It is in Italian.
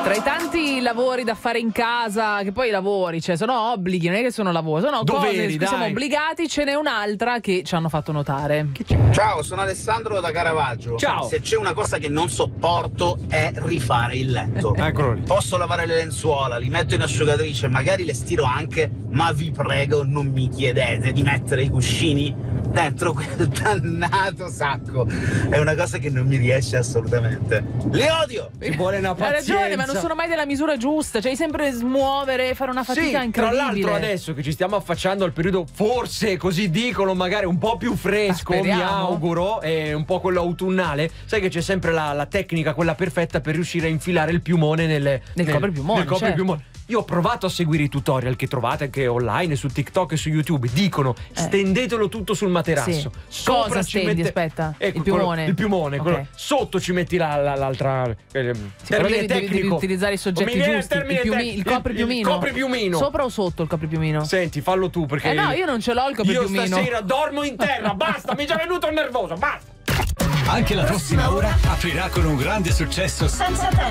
Tra i tanti lavori da fare in casa, che poi lavori, cioè sono obblighi, non è che sono lavoro, sono Doveri, cose su cui siamo obbligati, ce n'è un'altra che ci hanno fatto notare. Ciao, sono Alessandro da Caravaggio. Ciao. Se c'è una cosa che non sopporto è rifare il letto. Eccolo lì. Posso lavare le lenzuola, li metto in asciugatrice, magari le stiro anche, ma vi prego non mi chiedete di mettere i cuscini dentro quel dannato sacco. È una cosa che non mi riesce assolutamente. Le odio! Ci vuole una Hai pazienza. ragione, ma non sono mai della misura giusta, cioè sempre smuovere, fare una fatica Sì, incredibile. tra l'altro adesso che ci stiamo affacciando al periodo, forse così dicono, magari un po' più fresco, mi auguro, e un po' quello autunnale. Sai che c'è sempre la tecnica, quella perfetta per riuscire a infilare il piumone nel copripiumone, copripiumone. Io ho provato a seguire i tutorial che trovate anche online su TikTok e su YouTube. Dicono stendetelo tutto sul materasso. Sì. Cosa stendi? Aspetta, ecco, il piumone. Il piumone. Okay. Sotto ci metti l'altra termine tecnico. Devi utilizzare i soggetti giusti. Il copripiumino. Il copripiumino. Sopra o sotto il copripiumino? Senti, fallo tu perché no, io non ce l'ho il copripiumino. Io stasera dormo in terra, basta, mi è già venuto il nervoso, basta. Anche la prossima ora aprirà con un grande successo senza tempo.